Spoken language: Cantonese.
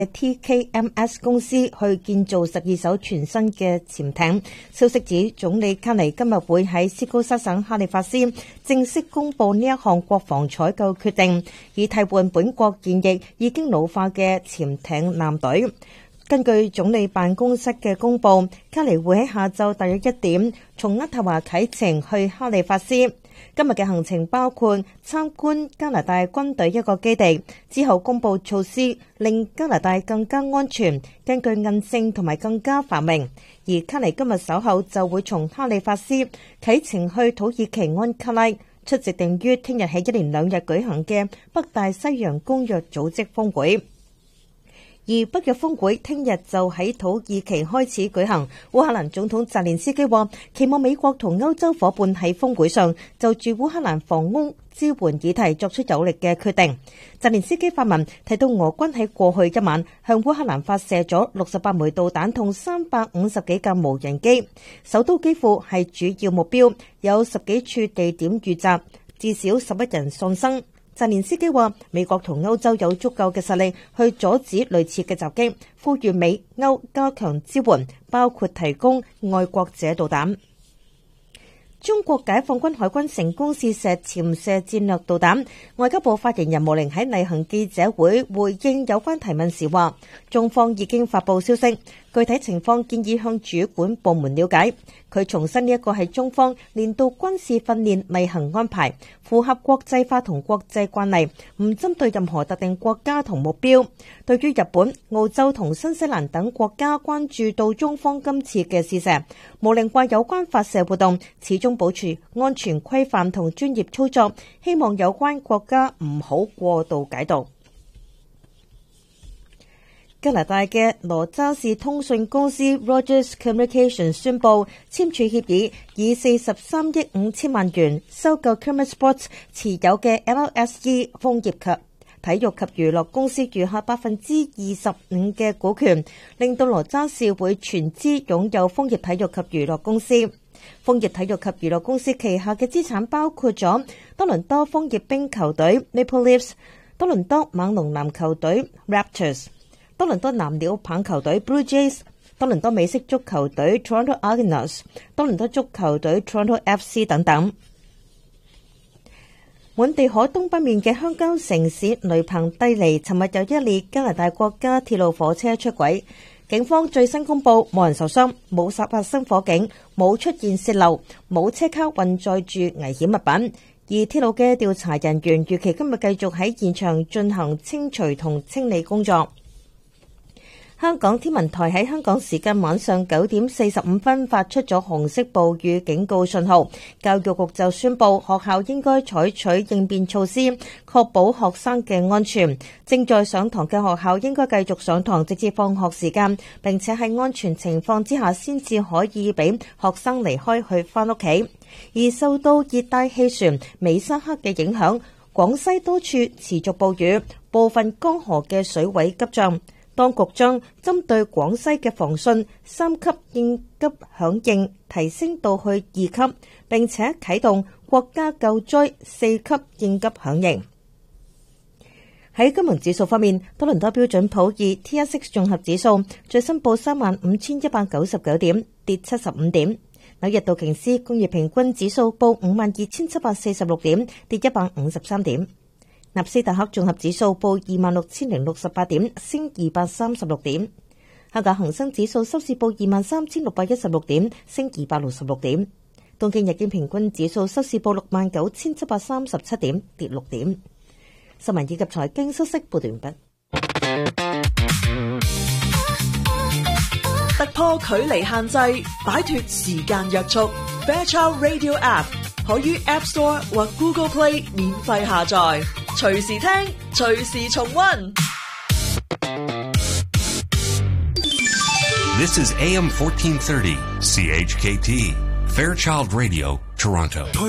TKMS 公司去建造12艘全新嘅潛艇。消息指，總理卡尼今日會喺斯高沙省哈利法斯正式公布呢一項國防採購決定，以替換本國現役已經老化嘅潛艇艦隊。根據總理辦公室嘅公佈，卡尼會喺下晝大約1點從渥太華啟程去哈利法斯。今日嘅行程包括參觀加拿大軍隊一個基地，之後公佈措施令加拿大更加安全、更具韌性同埋更加繁榮。而卡尼今日稍後就會從哈利法斯啟程去土耳其安卡拉，出席定於聽日起1連2日舉行嘅北大西洋公約組織峰會。而北約峰會聽日就喺土耳其開始舉行。烏克蘭總統澤連斯基話，期望美國同歐洲夥伴喺峰會上就住烏克蘭房屋支援議題作出有力嘅決定。澤連斯基發文提到，俄軍喺過去一晚向烏克蘭發射咗68枚導彈同350幾架無人機，首都基輔係主要目標，有10幾處地點遇襲，至少11人喪生。澤連斯基話，美國同歐洲有足夠嘅實力去阻止類似嘅襲擊，呼籲美歐加強支援，包括提供愛國者導彈。中國解放軍海軍成功試射潛射戰略導彈。外交部發言人毛寧喺例行記者會回應有關提問時話，中方已經發布消息，具體情況建議向主管部門了解。佢重申呢一個係中方年度軍事訓練例行安排，符合國際法同國際慣例，唔針對任何特定國家同目標。對於日本、澳洲同新西蘭等國家關注到中方今次嘅試射，毛寧話有關發射活動始終保持安全規範同專業操作，希望有關國家唔好過度解讀。加拿大嘅羅渣士通訊公司 Rogers Communications 宣布簽署協議，以43億5千萬元收購 Kermit Sports 持有嘅 LSE 楓葉及體育及娛樂公司餘下25%嘅股權，令到羅渣士會全資擁有楓葉體育及娛樂公司。楓葉體育及娛樂公司旗下嘅資產包括咗多倫多楓葉冰球隊 Maple Leafs、多倫多猛龍籃球隊 Raptors、多倫多藍鳥棒球隊 Blue Jays、多倫多美式足球隊 Toronto Argonauts、多倫多足球隊 Toronto FC 等等。滿地可東北面嘅鄉郊城市雷彭蒂尼，尋日有一列加拿大國家鐵路火車出軌。警方最新公布，冇人受傷，冇發生火警，冇出現洩漏，冇車卡運載住危險物品。而鐵路嘅調查人員預期今日繼續喺現場進行清除同清理工作。香港天文台喺香港時間晚上9點45分發出咗紅色暴雨警告信號，教育局就宣布學校應該採取應變措施，確保學生嘅安全。正在上堂嘅學校應該繼續上堂直至放學時間，並且喺安全情況之下先至可以俾學生離開去返屋企。而受到熱帶氣旋美沙克嘅影響，廣西多處持續暴雨，部分江河嘅水位急漲。當局將針對廣西嘅防汛3級應急響應提升到去2級，並且啟動國家救災4級應急響應。喺金融指數方面，多倫多標準普爾 T16 綜合指數最新報35,199點，跌75點；紐約道瓊斯工業平均指數報52,746點，跌153點。納斯達克綜合指數報26,068點，升236點。香港恒生指數收市報23,616點，升266點。東京日經平均指數收市報69,737點，跌6點。新聞以及財經消息報道完畢。 突破距離限制，擺脫時間約束。Fairchild Radio App 可於 App Store 或 Google Play 免費下載，隨時聽，隨時重溫。 This is AM 1430 CHKT Fairchild Radio Toronto。